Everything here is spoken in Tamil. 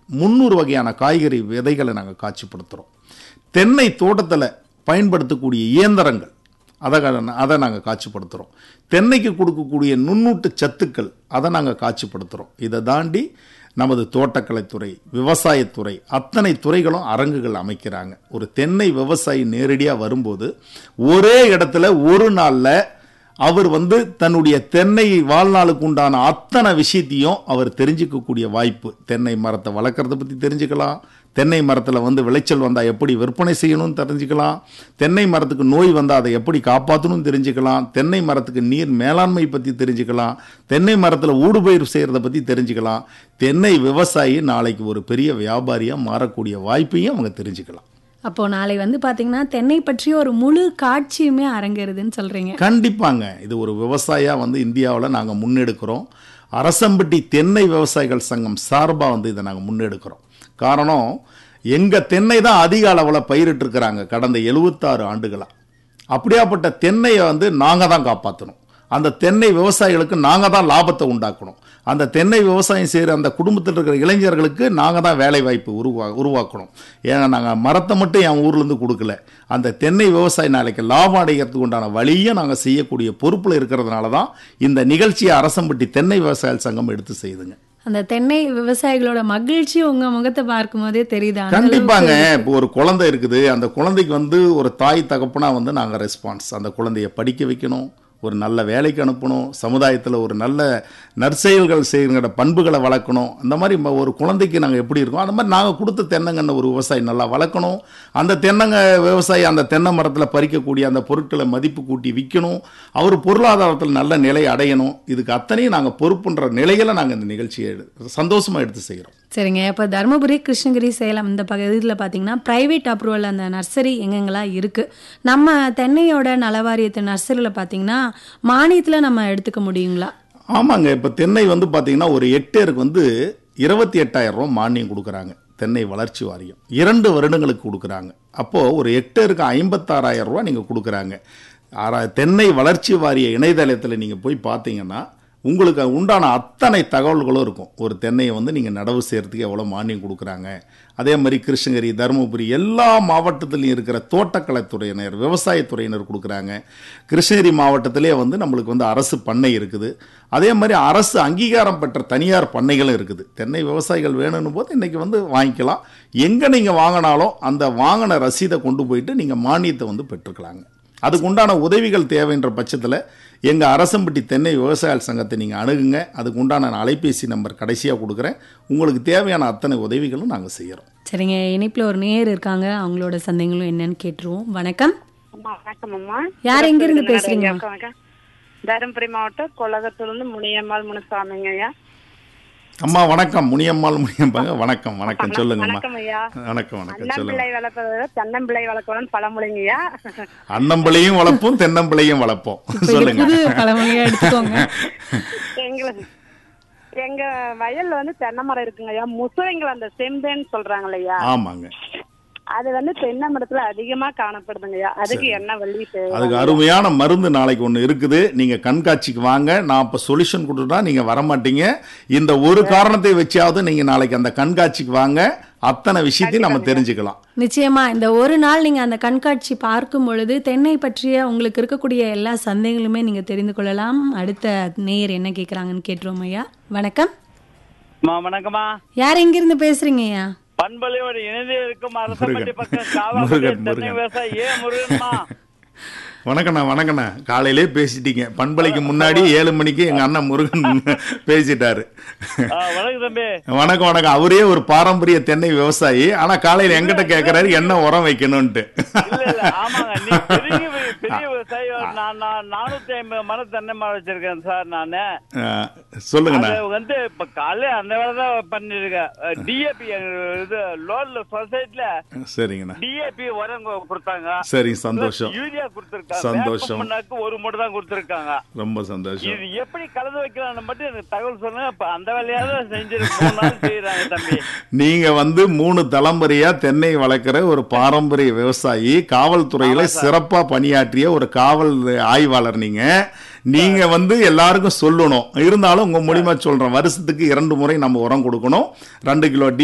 300 வகையான காய்கறி விதைகளை நாங்கள் காட்சிப்படுத்துகிறோம். தென்னை தோட்டத்தில் பயன்படுத்தக்கூடிய இயந்திரங்கள் அதை நாங்கள் காட்சிப்படுத்துகிறோம். தென்னைக்கு கொடுக்கக்கூடிய நுண்ணூட்ட சத்துக்கள் அதை நாங்கள் காட்சிப்படுத்துகிறோம். இதை தாண்டி நமது தோட்டக்கலைத்துறை, விவசாயத்துறை, அத்தனை துறைகளும் அரங்குகள் அமைக்கிறாங்க. ஒரு தென்னை விவசாயி நேரடியாக வரும்போது ஒரே இடத்துல ஒரு நாளில் அவர் தன்னுடைய தென்னை வாழ்நாளுக்கு உண்டான அத்தனை விஷயத்தையும் அவர் தெரிஞ்சுக்கக்கூடிய வாய்ப்பு. தென்னை மரத்தை வளர்க்குறத பற்றி தெரிஞ்சுக்கலாம், தென்னை மரத்தில் விளைச்சல் வந்தால் எப்படி விற்பனை செய்யணும்னு தெரிஞ்சுக்கலாம், தென்னை மரத்துக்கு நோய் வந்தால் அதை எப்படி காப்பாற்றணும்னு தெரிஞ்சுக்கலாம், தென்னை மரத்துக்கு நீர் மேலாண்மை பற்றி தெரிஞ்சுக்கலாம், தென்னை மரத்தில் ஊடுபயிர் செய்கிறத பற்றி தெரிஞ்சுக்கலாம். தென்னை விவசாயி நாளைக்கு ஒரு பெரிய வியாபாரியாக மாறக்கூடிய வாய்ப்பையும் அவங்க தெரிஞ்சுக்கலாம். அப்போ நாளை பார்த்தீங்கன்னா தென்னை பற்றி ஒரு முழு காட்சியுமே அரங்கேறுதுன்னு சொல்றீங்க. கண்டிப்பாங்க. இது ஒரு விவசாயியா இந்தியாவில் நாங்கள் முன்னெடுக்கிறோம். அரசம்பட்டி தென்னை விவசாயிகள் சங்கம் சார்பாக இதை நாங்கள் முன்னெடுக்கிறோம். காரணம், எங்கள் தென்னை தான் அதிக அளவில் பயிரிட்டு இருக்கிறாங்க கடந்த 76 ஆண்டுகளாக. அப்படியாப்பட்ட தென்னையை நாங்கள் தான் காப்பாற்றணும். அந்த தென்னை விவசாயிகளுக்கு நாங்கள் தான் லாபத்தை உண்டாக்கணும். அந்த தென்னை விவசாயம் செய்கிற அந்த குடும்பத்தில் இருக்கிற இளைஞர்களுக்கு நாங்கள் தான் வேலை வாய்ப்பு உருவாக்கணும். ஏன்னா நாங்கள் மரத்தை மட்டும் என் ஊர்லேருந்து கொடுக்கல, அந்த தென்னை விவசாய நாளைக்கு லாபம் அடைகிறதுக்கு உண்டான வழியை நாங்கள் செய்யக்கூடிய பொறுப்பில் இருக்கிறதுனால தான் இந்த நிகழ்ச்சியை அரசம்பட்டி தென்னை விவசாயிகள் சங்கம் எடுத்து செய்யுதுங்க. அந்த தென்னை விவசாயிகளோட மகிழ்ச்சி உங்க முகத்தை பார்க்கும் போதே தெரியுதா? கண்டிப்பாங்க. இப்போ ஒரு குழந்தை இருக்குது, அந்த குழந்தைக்கு ஒரு தாய் தகப்பனா நாங்கள் ரெஸ்பான்ஸ், அந்த குழந்தைய படிக்க வைக்கணும், ஒரு நல்ல வேலைக்கு அனுப்பணும், சமுதாயத்தில் ஒரு நல்ல நற்செயல்கள் செய்கிற பண்புகளை வளர்க்கணும். அந்த மாதிரி ஒரு குழந்தைக்கு நாங்கள் எப்படி இருக்கோம் அந்த மாதிரி நாங்கள் கொடுத்த தென்னங்கன்னு ஒரு விவசாயி நல்லா வளர்க்கணும். அந்த தென்னங்க விவசாயி அந்த தென்னை மரத்தில் பறிக்கக்கூடிய அந்த பொருட்களை மதிப்பு கூட்டி விற்கணும், அவர் பொருளாதாரத்தில் நல்ல நிலை அடையணும். இதுக்கு அத்தனையும் நாங்கள் பொறுப்புன்ற நிலைகளை நாங்கள் இந்த நிகழ்ச்சியை சந்தோஷமாக எடுத்து செய்கிறோம். சரிங்க. இப்போ தருமபுரி, கிருஷ்ணகிரி, சேலம் இந்த பகுதியில் பார்த்தீங்கன்னா ப்ரைவேட் அப்ரூவல் அந்த நர்சரி எங்கெங்கெல்லாம் இருக்குது. நம்ம தென்னையோட நலவாரியத்து நர்சரியில் பார்த்தீங்கன்னா மானியத்தில் நம்ம எடுத்துக்க முடியுங்களா? ஆமாங்க. இப்போ தென்னை பார்த்தீங்கன்னா ஒரு ஹெக்டேருக்கு 28,000 ரூபா மானியம் கொடுக்குறாங்க தென்னை வளர்ச்சி வாரியம். 2 வருடங்களுக்கு கொடுக்குறாங்க. அப்போது ஒரு ஹெக்டேருக்கு 56,000 ரூபா நீங்கள் கொடுக்குறாங்க. தென்னை வளர்ச்சி வாரிய இணையதளத்தில் நீங்கள் போய் பார்த்தீங்கன்னா உங்களுக்கு உண்டான அத்தனை தகவல்களும் இருக்கும். ஒரு தென்னையை நீங்கள் நடவு செய்கிறதுக்கு எவ்வளோ மானியம் கொடுக்குறாங்க. அதே மாதிரி கிருஷ்ணகிரி, தருமபுரி எல்லா மாவட்டத்திலையும் இருக்கிற தோட்டக்கலைத்துறையினர், விவசாயத்துறையினர் கொடுக்குறாங்க. கிருஷ்ணகிரி மாவட்டத்திலே நம்மளுக்கு அரசு பண்ணை இருக்குது. அதே மாதிரி அரசு அங்கீகாரம் பெற்ற தனியார் பண்ணைகளும் இருக்குது. தென்னை விவசாயிகள் வேணும்னு போது இன்றைக்கி வாங்கிக்கலாம். எங்கே நீங்கள் வாங்கினாலும் அந்த வாங்கின ரசீதை கொண்டு போயிட்டு நீங்கள் மானியத்தை பெற்றுக்கலாங்க. அதுக்கு உண்டான உதவிகள் தேவைன்ற பட்சத்தில் எங்கள் அரசம்பட்டி தென்னை விவசாயிகள் சங்கத்தை நீங்கள் அணுகுங்க. அதுக்கு உண்டான அலைபேசி நம்பர் கடைசியாக கொடுக்குறேன். உங்களுக்கு தேவையான அத்தனை உதவிகளும் நாங்கள் செய்கிறோம். சரிங்க. இணைப்பில் ஒரு நேயர் இருக்காங்க, அவங்களோட சந்தேகங்களும் என்னன்னு கேட்டுருவோம். வணக்கம். வணக்கம் அம்மா. யார் எங்கிருந்து பேசுறீங்க? தருமபுரி மாவட்டம் கொலகத்தூர்லேருந்து முனியம்மாள் முனுசாமிங்க ஐயா. அம்மா வணக்கம். முனியம்மாள் முனியம்பாங்க. வணக்கம் வணக்கம். சொல்லுங்கம்மா. வணக்கம் வணக்கம். சொல்லுங்க. தென்னம்பிள்ளை வளர்க்கணும்னு பழமொழிங்கய்யா. அன்னம்பிள்ளையும் வளர்ப்போம், தென்னம்பிள்ளையும் வளர்ப்போம். சொல்லுங்க. எங்க வயல்ல தென்னை மரம் இருக்குங்கய்யா. முசுவைங்கள் அந்த செம்பேன்னு சொல்றாங்கய்யா. ஆமாங்க. அது தென்னை மரத்துல அதிகமா காணப்படுதுங்கய்யா. அதுக்கு என்ன வழி? அதுக்கு அருமையான மருந்து நாளைக்கு ஒன்று இருக்குது. நீங்க கண்காட்சிக்கு வாங்க. நான் இப்ப சொல்யூஷன் கொடுத்தா நீங்க வரமாட்டீங்க. இந்த ஒரு காரணத்தை வச்சாவது நீங்க நாளைக்கு அந்த கண்காட்சிக்கு வாங்க. அத்தனை விஷயத்தையும் நம்ம தெரிஞ்சுக்கலாம். நிச்சயமா. இந்த ஒரு நாள் நீங்க அந்த கண்காட்சி பார்க்கும் பொழுது தென்னை பற்றிய உங்களுக்கு இருக்கக்கூடிய எல்லா சந்தேகங்களுமே நீங்க தெரிந்து கொள்ளலாம். அடுத்த நேயர் என்ன கேட்கறாங்கன்னு கேட்டுருவோம் ஐயா. வணக்கம். வணக்கம்மா. யார் எங்கிருந்து பேசுறீங்க ஐயா? பண்பலையோட இணைந்து இருக்கும் அரசம்பட்டி பக்கம் காவாப்பட்டி தென்னை விவசாயி ஏ முருகன்மா. வணக்கண்ணா. வணக்கண்ணா. காலையிலே பேசிட்டீங்க. பண்பலைக்கு முன்னாடி 7 மணிக்கு எங்க அண்ணன் முருகன் பேசிட்டாரு. வணக்கம் தம்பி. வணக்கம் வணக்கம். அவரே ஒரு பாரம்பரிய தென்னை விவசாயி. ஆனா காலையில எங்கிட்ட கேட்கறாரு என்ன உரம் வைக்கணும்ட்டு. பெரிய விவசாயி. நான் 450 மரம் தென்னை மரம் வச்சிருக்கேன் சார். நானு சொல்லுங்கண்ணா. இப்ப காலையில அந்த வேலை தான் பண்ணிருக்கேன். டிஏபி இது லோன்ல சொசைட்டில சரிங்கண்ணா டிஏபி உரம் கொடுத்தாங்க. சரி, சந்தோஷம். யூரியா கொடுத்திருக்காங்க. சந்தோஷம். ஒரு மூட்டை தான் கொடுத்திருக்காங்க. ரொம்ப சந்தோஷம். இது எப்படி கலந்து வைக்கலாம்னு மட்டும் எனக்கு தகவல் சொல்லுங்க. அந்த வேலையாவது செஞ்சிருக்காங்க தம்பி. நீங்க 3 தலைமுறையா தென்னை வளர்க்கிற ஒரு பாரம்பரிய விவசாயி, காவல்துறையில சிறப்பா பணியாற்றிய ஒரு காவல் ஆய்வாளர். நீங்க எல்லாருக்கும் சொல்லணும். இருந்தாலும் உங்க மூலியமா சொல்றேன். வருஷத்துக்கு 2 முறை நம்ம உரம் கொடுக்கணும். 2 கிலோ